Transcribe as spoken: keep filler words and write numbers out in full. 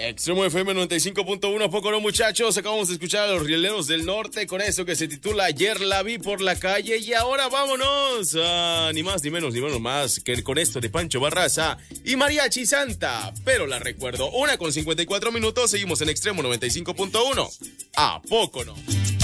Extremo F M noventa y cinco punto uno, poco no muchachos, acabamos de escuchar a los Rieleros del Norte con eso que se titula Ayer la vi por la calle y ahora vámonos a ni más ni menos ni menos más que con esto de Pancho Barraza y Mariachi Santa, pero la recuerdo, una con cincuenta y cuatro minutos, seguimos en Extremo noventa y cinco punto uno, ¿a poco no?